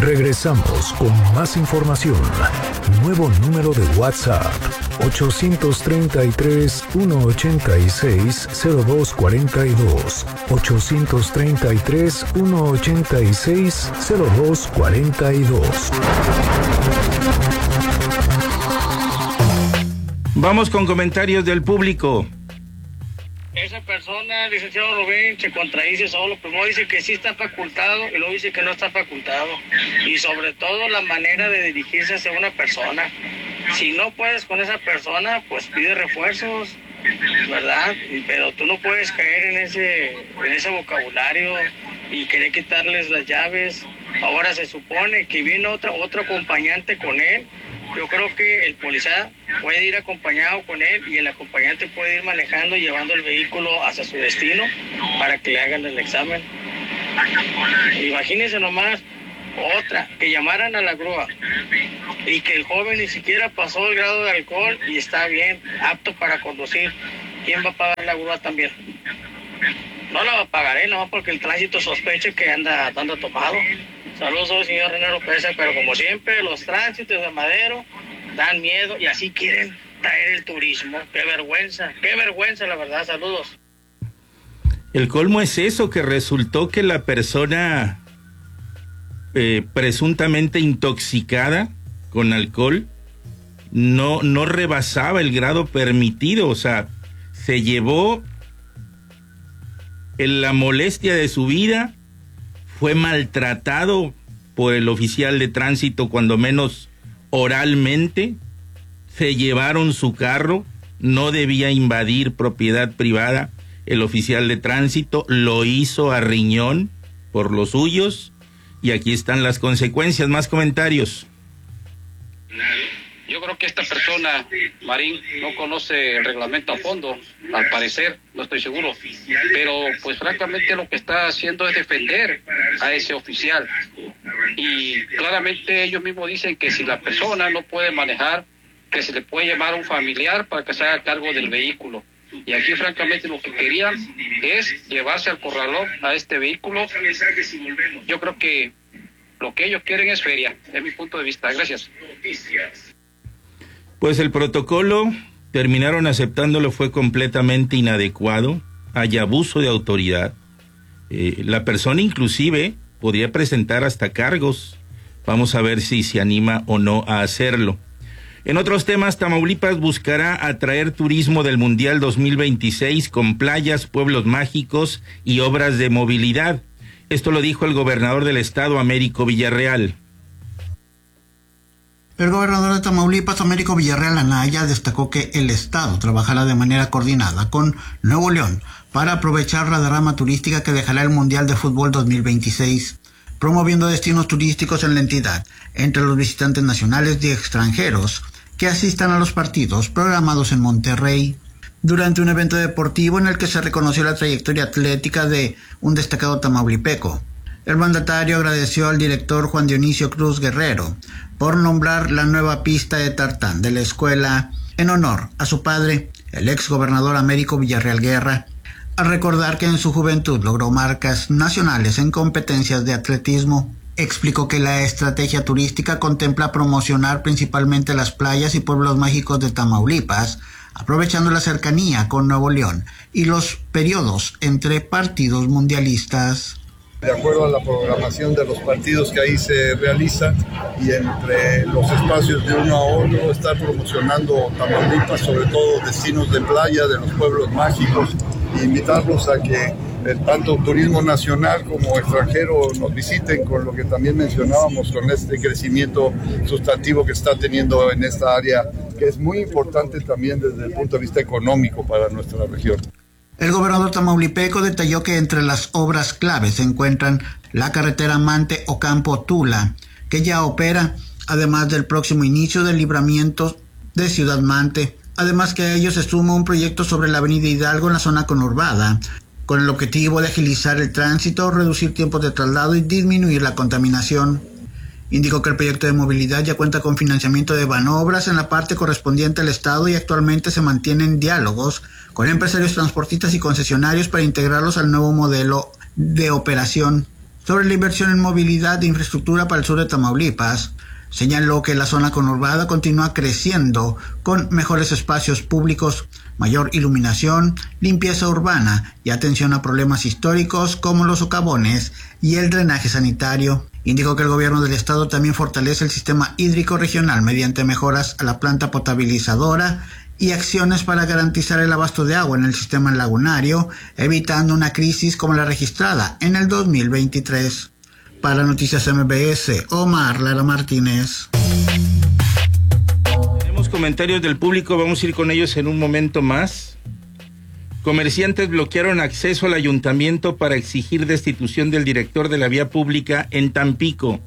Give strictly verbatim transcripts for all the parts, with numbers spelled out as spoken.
Regresamos con más información. Nuevo número de WhatsApp: ocho tres tres, uno ocho seis, cero dos cuatro dos. ocho tres tres, uno ocho seis, cero dos cuatro dos. Vamos con comentarios del público. Esa persona, licenciado Rubén, se contradice solo. Primero dice que sí está facultado y luego dice que no está facultado. Y sobre todo la manera de dirigirse hacia una persona. Si no puedes con esa persona, pues pide refuerzos, ¿verdad? Pero tú no puedes caer en ese, en ese vocabulario y querer quitarles las llaves. Ahora se supone que viene otra, otro acompañante con él. Yo creo que el policía puede ir acompañado con él y el acompañante puede ir manejando y llevando el vehículo hacia su destino para que le hagan el examen. Imagínense nomás, otra, que llamaran a la grúa y que el joven ni siquiera pasó el grado de alcohol y está bien, apto para conducir. ¿Quién va a pagar la grúa también? No la va a pagar él, no, porque el tránsito sospecha que anda, anda tomado. Saludos, soy el señor René López, pero como siempre, los tránsitos de Madero dan miedo y así quieren traer el turismo. Qué vergüenza, qué vergüenza, la verdad. Saludos. El colmo es eso, que resultó que la persona eh, presuntamente intoxicada con alcohol no, no rebasaba el grado permitido, o sea, se llevó en la molestia de su vida, fue maltratado por el oficial de tránsito, cuando menos oralmente, se llevaron su carro, no debía invadir propiedad privada, el oficial de tránsito lo hizo a riñón por los suyos, y aquí están las consecuencias. Más comentarios. Yo creo que esta persona, Marín, no conoce el reglamento a fondo, al parecer, no estoy seguro, pero pues francamente lo que está haciendo es defender a ese oficial, y claramente ellos mismos dicen que si la persona no puede manejar, que se le puede llamar a un familiar para que se haga cargo del vehículo, y aquí francamente lo que querían es llevarse al corralón a este vehículo. Yo creo que lo que ellos quieren es feria, es mi punto de vista. Gracias. Pues el protocolo, terminaron aceptándolo, fue completamente inadecuado, hay abuso de autoridad. Eh, la persona inclusive podría presentar hasta cargos. Vamos a ver si se anima o no a hacerlo. En otros temas, Tamaulipas buscará atraer turismo del Mundial dos mil veintiséis con playas, pueblos mágicos y obras de movilidad. Esto lo dijo el gobernador del estado, Américo Villarreal. El gobernador de Tamaulipas, Américo Villarreal Anaya, destacó que el estado trabajará de manera coordinada con Nuevo León para aprovechar la derrama turística que dejará el Mundial de Fútbol dos mil veintiséis, promoviendo destinos turísticos en la entidad entre los visitantes nacionales y extranjeros que asistan a los partidos programados en Monterrey. Durante un evento deportivo en el que se reconoció la trayectoria atlética de un destacado tamaulipeco, el mandatario agradeció al director Juan Dionisio Cruz Guerrero por nombrar la nueva pista de tartán de la escuela en honor a su padre, el ex gobernador Américo Villarreal Guerra, al recordar que en su juventud logró marcas nacionales en competencias de atletismo. Explicó que la estrategia turística contempla promocionar principalmente las playas y pueblos mágicos de Tamaulipas, aprovechando la cercanía con Nuevo León y los periodos entre partidos mundialistas. De acuerdo a la programación de los partidos que ahí se realizan y entre los espacios de uno a otro, estar promocionando Tamaulipas, sobre todo destinos de playa, de los pueblos mágicos, e invitarlos a que tanto turismo nacional como extranjero nos visiten, con lo que también mencionábamos, con este crecimiento sustantivo que está teniendo en esta área, que es muy importante también desde el punto de vista económico para nuestra región. El gobernador tamaulipeco detalló que entre las obras claves se encuentran la carretera Mante-Ocampo-Tula, que ya opera, además del próximo inicio del libramiento de Ciudad Mante. Además que a ello se suma un proyecto sobre la avenida Hidalgo en la zona conurbada, con el objetivo de agilizar el tránsito, reducir tiempos de traslado y disminuir la contaminación. Indicó que el proyecto de movilidad ya cuenta con financiamiento de Banobras en la parte correspondiente al Estado y actualmente se mantienen diálogos con empresarios transportistas y concesionarios para integrarlos al nuevo modelo de operación. sobre la inversión en movilidad de infraestructura para el sur de Tamaulipas, señaló que la zona conurbada continúa creciendo con mejores espacios públicos, mayor iluminación, limpieza urbana y atención a problemas históricos como los socavones y el drenaje sanitario. Indicó que el gobierno del estado también fortalece el sistema hídrico regional mediante mejoras a la planta potabilizadora y acciones para garantizar el abasto de agua en el sistema lagunario, evitando una crisis como la registrada en el dos mil veintitrés. Para Noticias M B S, Omar Lara Martínez. Tenemos comentarios del público, vamos a ir con ellos en un momento más. Comerciantes bloquearon acceso al ayuntamiento para exigir destitución del director de la vía pública en Tampico.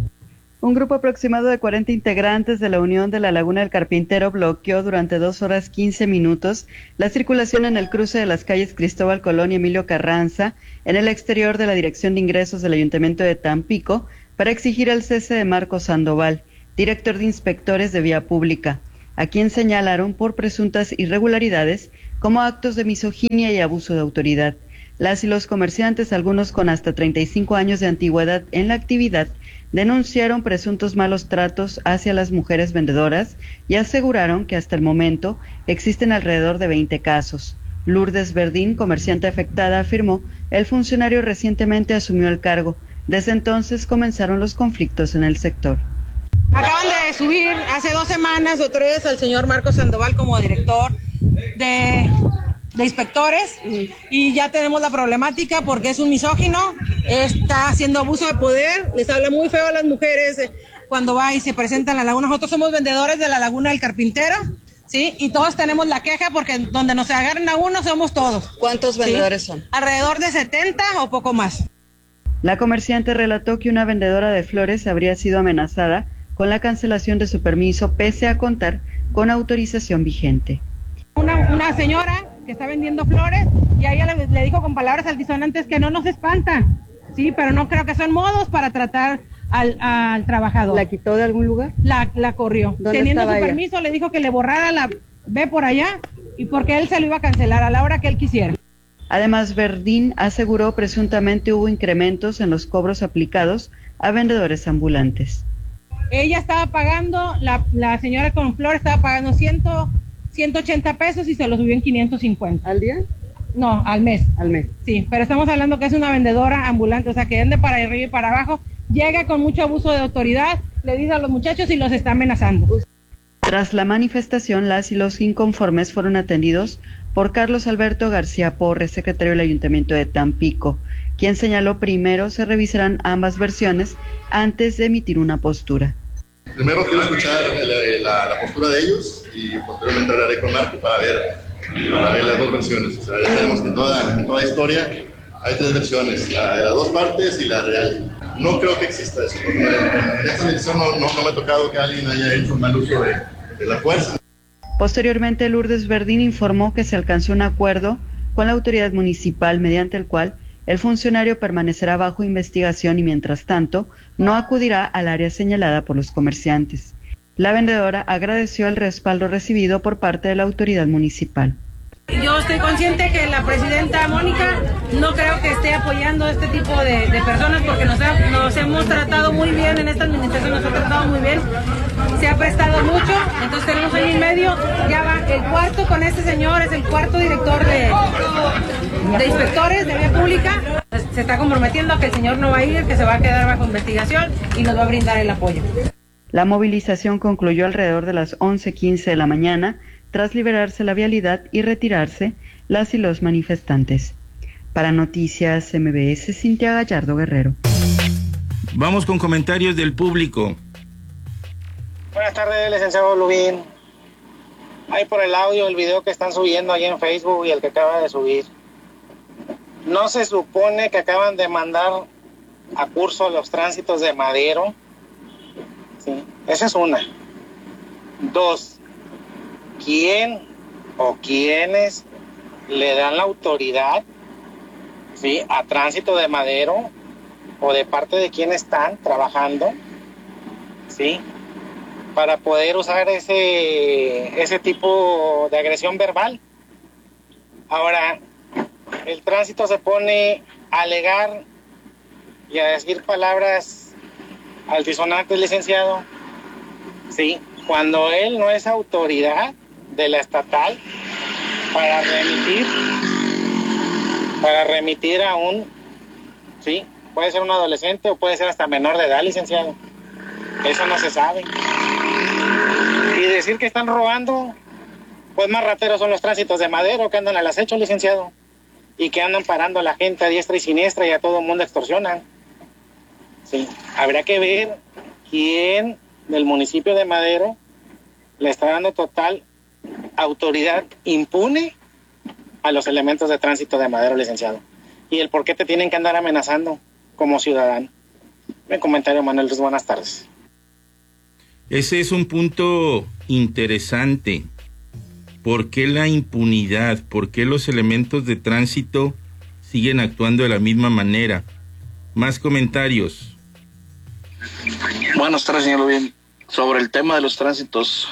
Un grupo aproximado de cuarenta integrantes de la Unión de la Laguna del Carpintero bloqueó durante dos horas quince minutos la circulación en el cruce de las calles Cristóbal Colón y Emilio Carranza en el exterior de la Dirección de Ingresos del Ayuntamiento de Tampico para exigir el cese de Marcos Sandoval, director de Inspectores de Vía Pública, a quien señalaron por presuntas irregularidades como actos de misoginia y abuso de autoridad. Las y los comerciantes, algunos con hasta treinta y cinco años de antigüedad en la actividad, denunciaron presuntos malos tratos hacia las mujeres vendedoras y aseguraron que hasta el momento existen alrededor de veinte casos. Lourdes Verdín, comerciante afectada, afirmó el funcionario recientemente asumió el cargo. Desde entonces comenzaron los conflictos en el sector. Acaban de subir hace dos semanas o tres al señor Marcos Sandoval como director de... de inspectores y ya tenemos la problemática porque es un misógino, está haciendo abuso de poder, les habla muy feo a las mujeres cuando va y se presenta en la laguna. Nosotros somos vendedores de la Laguna del Carpintero, ¿sí? Y todos tenemos la queja porque donde nos agarren a uno somos todos. ¿Cuántos vendedores ¿sí? son? Alrededor de setenta o poco más. La comerciante relató que una vendedora de flores habría sido amenazada con la cancelación de su permiso pese a contar con autorización vigente. Una, una señora que está vendiendo flores y a ella le, le dijo con palabras altisonantes que no nos espantan, sí, pero no creo que son modos para tratar al, al trabajador. ¿La quitó de algún lugar? La, la corrió. Teniendo su ella? permiso le dijo que le borrara la B por allá y porque él se lo iba a cancelar a la hora que él quisiera. Además, Verdín aseguró presuntamente hubo incrementos en los cobros aplicados a vendedores ambulantes. Ella estaba pagando, la, la señora con flores estaba pagando ciento ochenta pesos y se lo subió en quinientos cincuenta. ¿Al día? No, al mes. Al mes. Sí, pero estamos hablando que es una vendedora ambulante, o sea, que ande para arriba y para abajo, llega con mucho abuso de autoridad, le dice a los muchachos y los está amenazando. Tras la manifestación, las y los inconformes fueron atendidos por Carlos Alberto García Porres, secretario del Ayuntamiento de Tampico, quien señaló primero se revisarán ambas versiones antes de emitir una postura. Primero quiero escuchar la, la, la postura de ellos y posteriormente hablaré con Marco para ver, para ver las dos versiones. O sea, ya sabemos que en toda, en toda historia hay tres versiones, la de las dos partes y la real. No creo que exista eso. En esta edición no, no, no me ha tocado que alguien haya hecho mal uso de, de la fuerza. Posteriormente, Lourdes Verdín informó que se alcanzó un acuerdo con la autoridad municipal mediante el cual el funcionario permanecerá bajo investigación y, mientras tanto, no acudirá al área señalada por los comerciantes. La vendedora agradeció el respaldo recibido por parte de la autoridad municipal. Yo estoy consciente que la presidenta Mónica no creo que esté apoyando a este tipo de, de personas porque nos, ha, nos hemos tratado muy bien en esta administración, nos ha tratado muy bien, se ha prestado mucho, entonces tenemos año y medio, ya va el cuarto con este señor, es el cuarto director de, de inspectores de vía pública, se está comprometiendo a que el señor no va a ir, que se va a quedar bajo investigación y nos va a brindar el apoyo. La movilización concluyó alrededor de las once quince de la mañana, tras liberarse la vialidad y retirarse las y los manifestantes. Para Noticias M B S, Cintia Gallardo Guerrero. Vamos con comentarios del público. Buenas tardes, licenciado Lubín. Ahí por el audio, el video que están subiendo ahí en Facebook y el que acaba de subir. ¿No se supone que acaban de mandar a curso los tránsitos de Madero? Sí, esa es una. Dos. ¿Quién o quiénes le dan la autoridad, sí, a Tránsito de Madero o de parte de quién están trabajando, sí, para poder usar ese, ese tipo de agresión verbal? Ahora, el Tránsito se pone a alegar y a decir palabras altisonantes, licenciado. Sí, cuando él no es autoridad de la estatal para remitir, para remitir a un, sí, puede ser un adolescente o puede ser hasta menor de edad, licenciado. Eso no se sabe. Y decir que están robando, pues más rateros son los tránsitos de Madero que andan al acecho, licenciado, y que andan parando a la gente a diestra y siniestra y a todo el mundo extorsionan. Sí, habrá que ver quién del municipio de Madero le está dando total autoridad impune a los elementos de tránsito de Madero, licenciado, y el por qué te tienen que andar amenazando como ciudadano. Mi comentario, Manuel Ruiz, buenas tardes. Ese es un punto interesante. ¿Por qué la impunidad? ¿Por qué los elementos de tránsito siguen actuando de la misma manera? Más comentarios. Buenas tardes, señor Lubín. Sobre el tema de los tránsitos,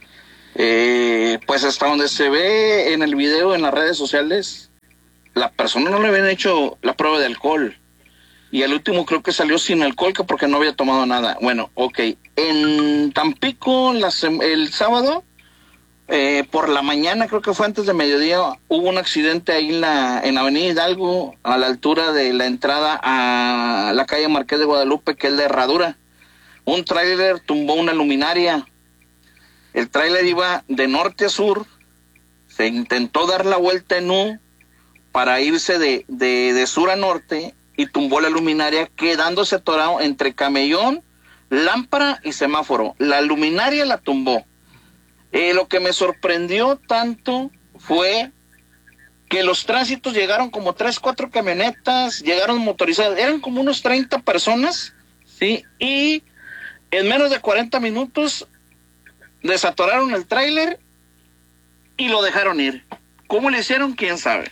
eh, pues hasta donde se ve en el video en las redes sociales, la persona no le habían hecho la prueba de alcohol. Y el último creo que salió sin alcohol, que porque no había tomado nada. Bueno, ok. En Tampico, la, el sábado, eh, por la mañana, creo que fue antes de mediodía, hubo un accidente ahí en la, en Avenida Hidalgo, a la altura de la entrada a la calle Marqués de Guadalupe, que es de Herradura. Un tráiler tumbó una luminaria. El tráiler iba de norte a sur, se intentó dar la vuelta en U para irse de, de, de sur a norte, y tumbó la luminaria, quedándose atorado entre camellón, lámpara y semáforo. La luminaria la tumbó. Eh, lo que me sorprendió tanto fue que los tránsitos llegaron como tres, cuatro camionetas, llegaron motorizadas, eran como unos treinta personas, ¿sí? Y en menos de cuarenta minutos desatoraron el tráiler y lo dejaron ir. ¿Cómo le hicieron? ¿Quién sabe?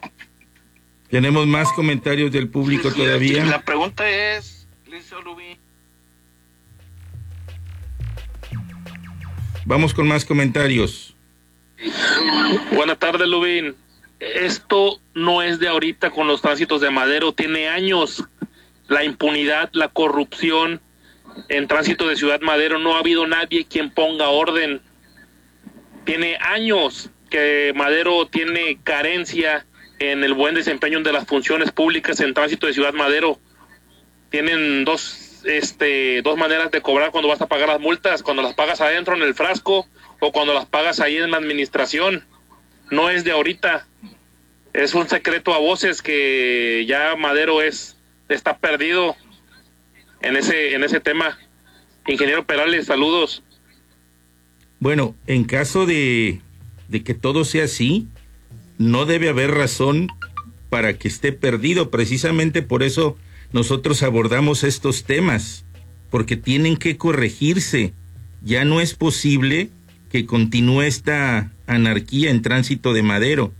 Tenemos más comentarios del público todavía. La pregunta es, licenciado Lubín. Vamos con más comentarios. Buenas tardes, Lubín. Esto no es de ahorita con los tránsitos de Madero, tiene años. La impunidad, la corrupción en tránsito de Ciudad Madero, no ha habido nadie quien ponga orden. Tiene años que Madero tiene carencia en el buen desempeño de las funciones públicas en tránsito de Ciudad Madero. Tienen dos, este, dos maneras de cobrar cuando vas a pagar las multas, cuando las pagas adentro en el frasco o cuando las pagas ahí en la administración. No es de ahorita. Es un secreto a voces que ya Madero es, está perdido en ese, en ese tema. Ingeniero Perales, saludos. Bueno, en caso de, de que todo sea así, no debe haber razón para que esté perdido. Precisamente por eso nosotros abordamos estos temas, porque tienen que corregirse. Ya no es posible que continúe esta anarquía en tránsito de Madero.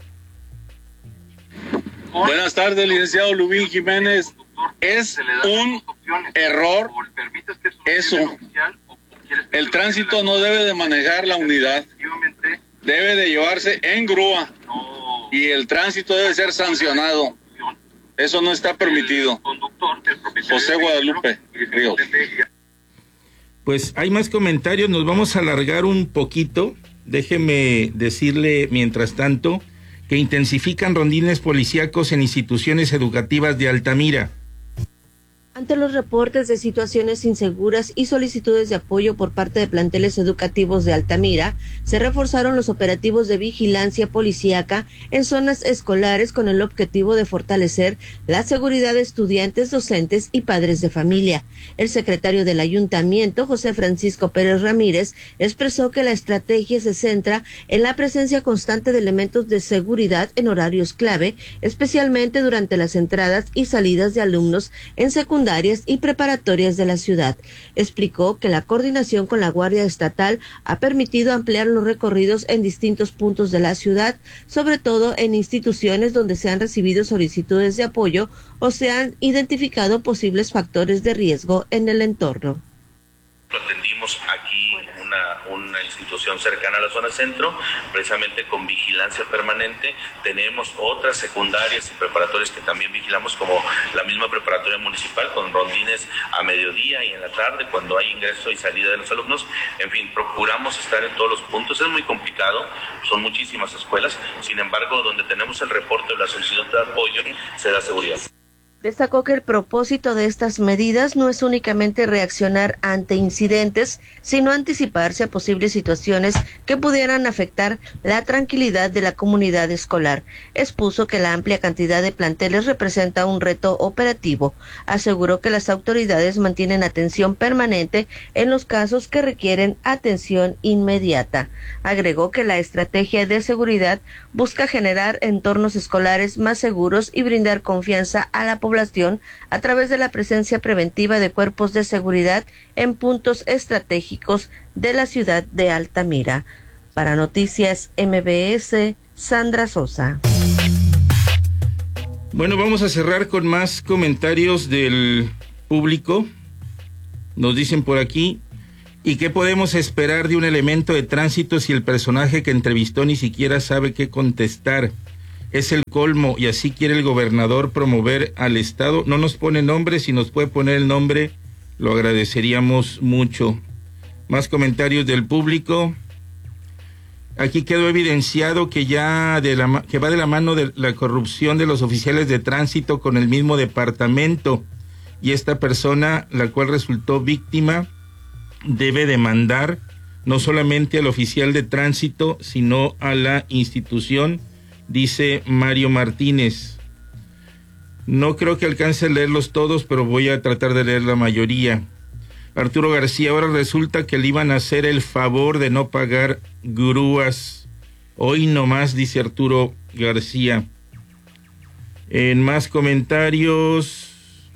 Buenas tardes, licenciado Lubín Jiménez. Es un error eso. El tránsito no debe de manejar la unidad. Debe de llevarse en grúa y el tránsito debe ser sancionado. Eso no está permitido. José Guadalupe Ríos. Pues hay más comentarios, nos vamos a alargar un poquito. Déjeme decirle, mientras tanto, que intensifican rondines policíacos en instituciones educativas de Altamira. Ante los reportes de situaciones inseguras y solicitudes de apoyo por parte de planteles educativos de Altamira, se reforzaron los operativos de vigilancia policíaca en zonas escolares con el objetivo de fortalecer la seguridad de estudiantes, docentes y padres de familia. El secretario del ayuntamiento, José Francisco Pérez Ramírez, expresó que la estrategia se centra en la presencia constante de elementos de seguridad en horarios clave, especialmente durante las entradas y salidas de alumnos en secundaria y preparatorias de la ciudad. Explicó que la coordinación con la Guardia Estatal ha permitido ampliar los recorridos en distintos puntos de la ciudad, sobre todo en instituciones donde se han recibido solicitudes de apoyo o se han identificado posibles factores de riesgo en el entorno. Atendimos aquí una, una institución institución cercana a la zona centro, precisamente con vigilancia permanente. Tenemos otras secundarias y preparatorias que también vigilamos, como la misma preparatoria municipal, con rondines a mediodía y en la tarde cuando hay ingreso y salida de los alumnos. En fin, procuramos estar en todos los puntos. Es muy complicado, son muchísimas escuelas, sin embargo, donde tenemos el reporte de la solicitud de apoyo, se da seguridad. Destacó que el propósito de estas medidas no es únicamente reaccionar ante incidentes, sino anticiparse a posibles situaciones que pudieran afectar la tranquilidad de la comunidad escolar. Expuso que la amplia cantidad de planteles representa un reto operativo. Aseguró que las autoridades mantienen atención permanente en los casos que requieren atención inmediata. Agregó que la estrategia de seguridad busca generar entornos escolares más seguros y brindar confianza a la población población a través de la presencia preventiva de cuerpos de seguridad en puntos estratégicos de la ciudad de Altamira. Para Noticias M B S, Sandra Sosa. Bueno, vamos a cerrar con más comentarios del público. Nos dicen por aquí, ¿y qué podemos esperar de un elemento de tránsito si el personaje que entrevistó ni siquiera sabe qué contestar? Es el colmo, y así quiere el gobernador promover al Estado. No nos pone nombre, si nos puede poner el nombre, lo agradeceríamos mucho. Más comentarios del público. Aquí quedó evidenciado que ya de la, que va de la mano de la corrupción de los oficiales de tránsito con el mismo departamento, y esta persona, la cual resultó víctima, debe demandar no solamente al oficial de tránsito, sino a la institución. Dice Mario Martínez. No creo que alcance a leerlos todos, pero voy a tratar de leer la mayoría. Arturo García, ahora resulta que le iban a hacer el favor de no pagar grúas. Hoy nomás, dice Arturo García. En más comentarios.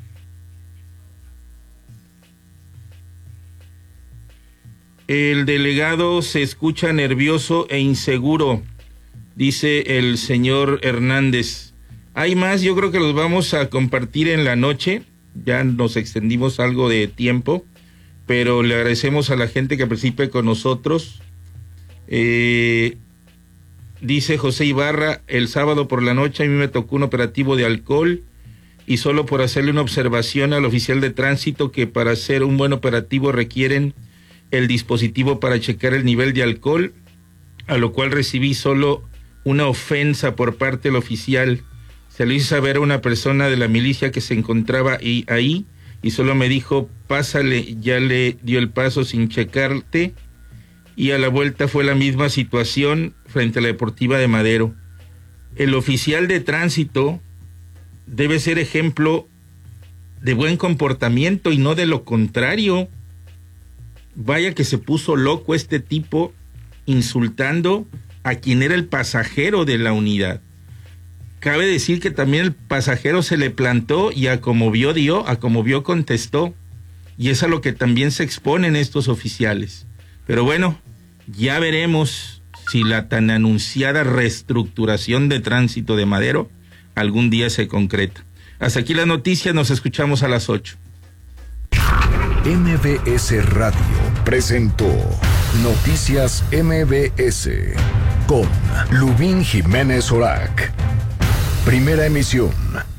El delegado se escucha nervioso e inseguro, dice el señor Hernández. Hay más, yo creo que los vamos a compartir en la noche. Ya nos extendimos algo de tiempo, pero le agradecemos a la gente que participe con nosotros. Eh, dice José Ibarra, el sábado por la noche a mí me tocó un operativo de alcohol, y solo por hacerle una observación al oficial de tránsito que para hacer un buen operativo requieren el dispositivo para checar el nivel de alcohol, a lo cual recibí solo una ofensa por parte del oficial. Se lo hice saber a una persona de la milicia que se encontraba ahí, ahí y solo me dijo, pásale, ya le dio el paso sin checarte, y a la vuelta fue la misma situación frente a la Deportiva de Madero. El oficial de tránsito debe ser ejemplo de buen comportamiento y no de lo contrario. Vaya que se puso loco este tipo insultando a quien era el pasajero de la unidad. Cabe decir que también el pasajero se le plantó y a como vio dio, a como vio contestó, y es a lo que también se exponen estos oficiales. Pero bueno, ya veremos si la tan anunciada reestructuración de tránsito de Madero algún día se concreta. Hasta aquí la noticia, nos escuchamos a las ocho. M B S Radio presentó Noticias M B S con Lubín Jiménez Orac. Primera emisión.